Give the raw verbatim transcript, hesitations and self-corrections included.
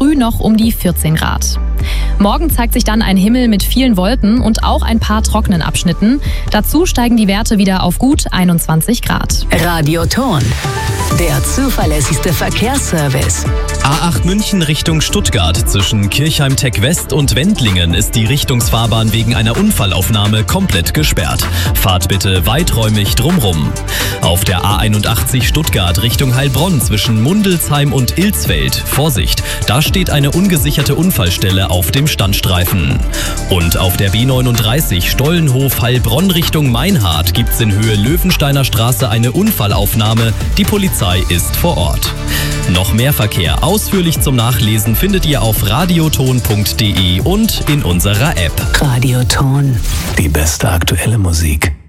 früh noch um die vierzehn Grad. Morgen zeigt sich dann ein Himmel mit vielen Wolken und auch ein paar trockenen Abschnitten. Dazu steigen die Werte wieder auf gut einundzwanzig Grad. Radioton, der zuverlässigste Verkehrsservice. A acht München Richtung Stuttgart. Zwischen Kirchheim-Tech West und Wendlingen ist die Richtungsfahrbahn wegen einer Unfallaufnahme komplett gesperrt. Fahrt bitte weiträumig drumrum. Auf der A einundachtzig Stuttgart Richtung Heilbronn zwischen Mundelsheim und Ilsfeld. Vorsicht, da steht eine ungesicherte Unfallstelle auf dem Standstreifen. Und auf der B neununddreißig Stollenhof Heilbronn Richtung Meinhardt gibt's in Höhe Löwensteiner Straße eine Unfallaufnahme. Die Polizei ist vor Ort. Noch mehr Verkehr ausführlich zum Nachlesen findet ihr auf radioton punkt de und in unserer App. Radioton. Die beste aktuelle Musik.